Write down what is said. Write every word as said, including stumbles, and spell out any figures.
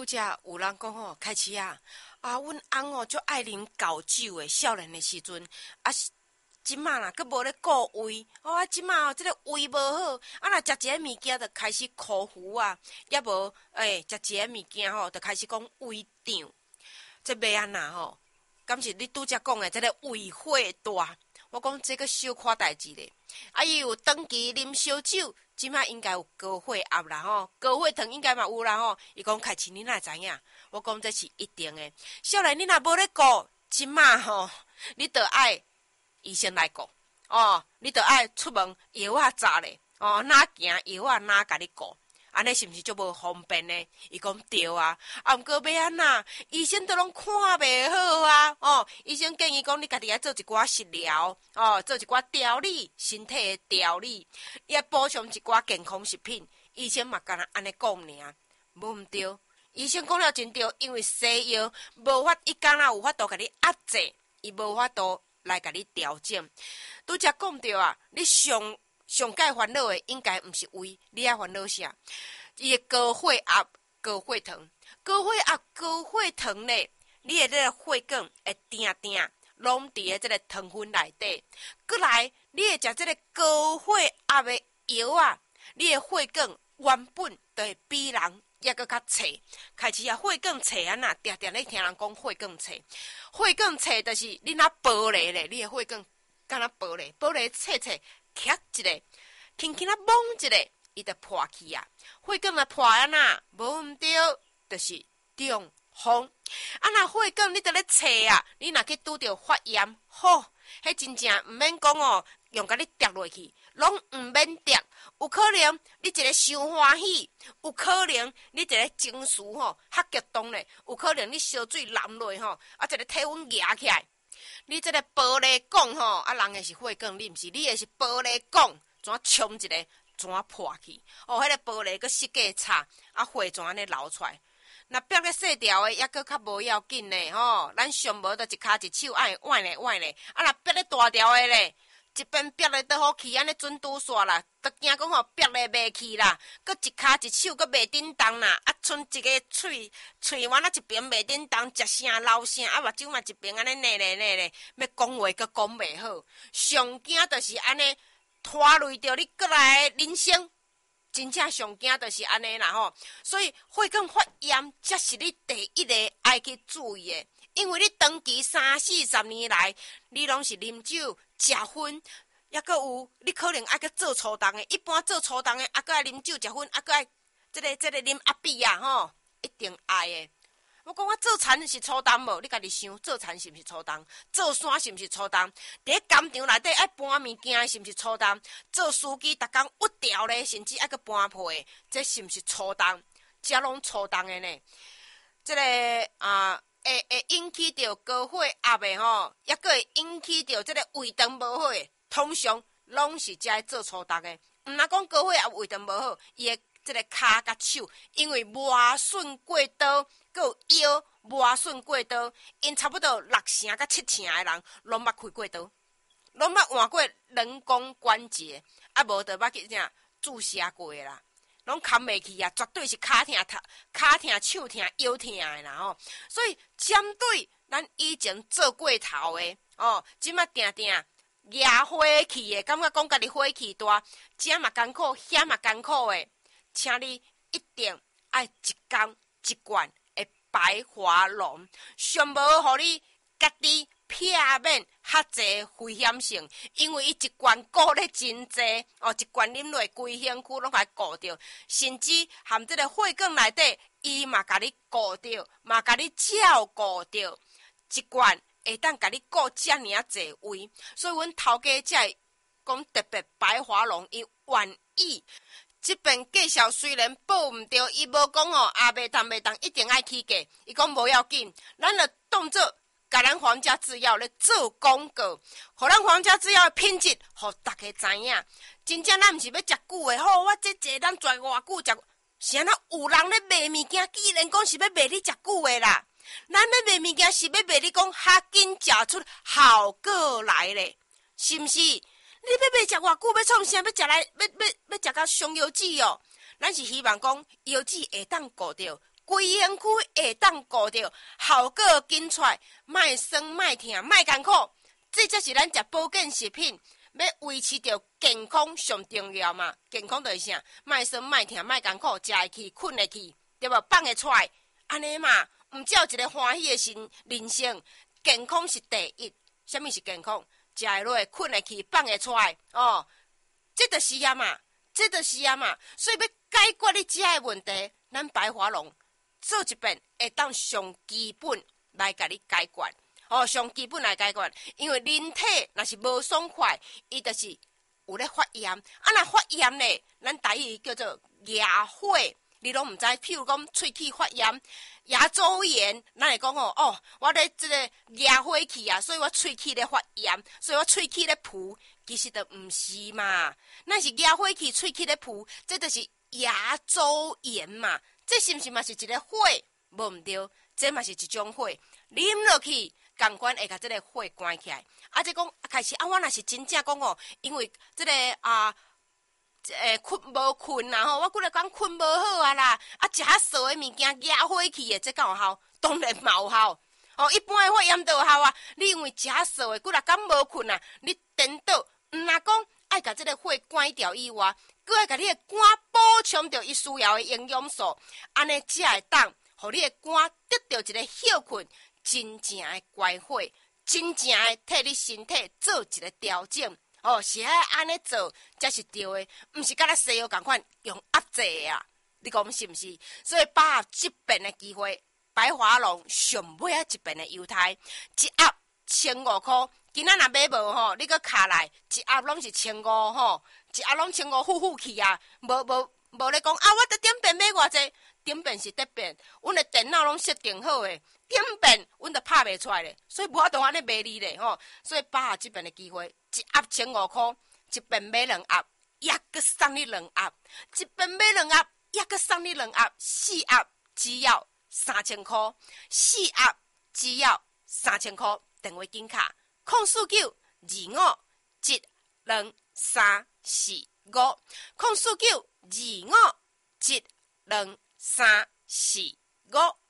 拄则有人讲吼，开始啊，啊，阮翁哦，足爱啉高酒诶。少年诶时阵，啊，即马啦，佫无咧顾胃，哦，啊，即马哦，即个胃无好，啊，若食一个物件，就开始口糊啊，也无诶，食一个物件吼，就开始讲胃胀。这要安那吼？敢是你拄则讲诶，即个胃火大？我讲这个小可代志咧。啊，伊有长期啉烧酒。即摆应该有高血压啦吼，高血糖应该嘛有啦吼。伊讲开始你哪会知影？我讲这是一定诶。少年你若无咧顾，即摆吼，你得爱医生来顾哦，你得爱出门药啊扎咧哦，哪行药啊哪甲你顾，安尼是毋是足无方便呢？伊讲对啊，啊毋过要安那？医生都拢看袂好啊哦，医生建议讲你家己爱做一寡食疗哦，做一寡调理身体诶调理，也补充一寡健康食品。医生嘛干那安尼讲尔，无毋对。医生讲了真对，因为西药无法，伊敢若有法度甲你压制，伊无法度来甲你调整。拄则讲着啊，你上。上界烦恼的应该毋是胃，你爱烦恼啥？伊的高血压、高血糖、高血压、高血糖咧，你的这个血管会定定拢伫个这个糖分内底。过来，你会食这个高血压的药啊，你的血管原本就会比人也搁较脆。开始啊，血管脆安那，定定咧听人讲血管脆，血管脆就是你若玻璃咧，你的血管敢若玻璃，玻璃脆脆。卡一个，轻轻啊摸一个，伊就破去啊。血管啊破啊呐，无毋对，就是中风。啊，若血管你得咧测啊，你若去拄着发炎，吼，迄真正毋免讲哦，用甲你跌落去，拢毋免跌。有可能你一个伤欢喜，有可能你一个情绪吼较激动咧，有可能你烧水淋落吼，啊，一个体温压起来。你这个玻璃管吼，啊，人的是血管，你毋是，你的是玻璃管，怎冲一个，怎破去？哦，迄、那个玻璃个设计差，啊，血怎安尼流出来？若逼咧细条的，抑搁较无要紧呢，吼，咱上无就一骹一手爱换咧换咧，啊，若逼咧大条的咧，一边逼咧倒好去，安尼准拄煞啦，都惊讲吼逼咧袂去啦，搁一骹一手搁袂叮当啦，啊，剩一个喙喙丸啊一边袂叮当，食声流声，啊，目睭嘛一边安尼内咧内咧，要讲话搁讲袂好，上惊就是安尼拖累着你过来的人生，真正上惊就是安尼啦吼，所以血管发炎才是你第一个爱去注意的。因为你长期三四十年来，你拢是啉酒、食薰，抑阁有你可能爱去做粗重的。一般做粗重的，啊，阁爱啉酒、食薰，啊，阁爱即个即个啉阿比啊，吼，一定爱的。我讲我做田是粗重无？你家己想，做田是毋是粗重？做山是毋是粗重？伫工厂内底爱搬物件是毋是粗重？做司机逐工屈条咧，甚至爱去搬被，这是毋是粗重？这拢粗重的呢？即、这个啊。会会引起着高血压的吼，抑阁会引起着即个胃肠无好的，通常拢是才会做粗重的。毋若讲高血压胃肠无好，伊的即个骹甲手，因为磨损过多，佮有腰磨损过多，因差不多六成甲七成的人拢捌开过刀，拢捌换过人工关节，啊无就捌去啥注射过啦。拢扛袂起啊，绝对是骹疼、骹疼、手疼、腰疼的啦吼。所以针对咱以前做过头的哦，即马定定压火气的，感觉讲家己火气大，这嘛艰苦，遐嘛艰苦的，请你一定爱一工一罐的白华龙，上无互你家己避免较侪危险性，因为伊一罐顾咧真济哦，一罐啉落规身躯拢甲顾着，甚至含即个血管内底，伊嘛甲你顾着，嘛甲你照顾着，一罐会当甲你顾遮尔啊侪位，所以阮头家才讲特别白华龙伊愿意。即边介绍虽然报毋着，伊无讲哦，啊袂当袂当，一定爱起价，伊讲无要紧，咱就当做。甲咱皇家制药咧做广告，互咱皇家制药的品质，互大家知影。真正咱毋是要食久的，吼，我这坐咱跩偌久食，是安那有人咧卖物件，既然讲是要卖你食久的啦，咱要卖物件是要卖你讲较紧食出效果来咧，是毋是？你要卖食偌久，要创啥？要食来，要要要食到上药剂哦。咱是希望讲药剂会当顾着规身躯会当顾着，效果紧出来，莫酸莫痛莫艰苦。这才是咱食保健食品要维持着健康上重要嘛。健康就是啥？莫酸莫痛莫艰苦，食会去，困会去，对无？放会出来，安尼嘛，毋只有一个欢喜的心人生。健康是第一。什么是健康？食会落，困会去，放会出来哦。这就是啊嘛，这就是啊嘛。所以要解决你这个问题，咱白华龙做一遍会当上基本来甲你解决哦，上基本来解决。因为人体若是无爽快，伊就是有咧发炎。啊，若发炎咧，咱台语叫做牙火。你拢毋知，譬如讲喙齿发炎、牙周炎，咱会讲吼哦，我咧即个牙火气啊，所以我喙齿咧发炎，所以我喙齿咧浮。其实都毋是嘛，咱是牙火气、喙齿咧浮，这就是牙周炎嘛。这是毋是嘛是一个火？无毋对，这嘛是一种火，啉落去，共款会甲这个火关起来。啊，即讲开始啊，我若是真正讲哦，因为这个啊。诶，困无困啦吼，我几日讲困无好啊啦，啊食较素的物件压火气的，这敢有效？当然嘛有效。哦，一般的发炎都有效啊。你因为食素的，几日讲无困啊，你颠倒，毋若讲爱甲这个火关掉以外，佮爱甲你的肝补充着伊需要的营养素，安尼才会当，互你的肝得到一个休困，真正的关火，真正的替你身体做一个调整。哦，是爱安尼做才是对的，毋是甲咱西药共款用压制啊！你讲是毋是？所以把握这边的机会，白华龙上尾啊一边的犹太一盒千五块，今仔若买无吼，你搁卡来一盒拢是千五吼，一盒拢千五付付去啊！无无无咧讲啊！我得点变买偌济，点变是得变，阮的电脑拢设定好诶，点变阮都拍袂出来咧，所以无法度安尼卖你咧吼。所以把握这边的机会。一盒千五块，一边买两盒，也搁送你两盒；一边买两盒，也搁送你两盒。四盒只要三千块，四盒只要三千块。电话紧卡：空四九二五一两三四五，空四九二五一两三四五。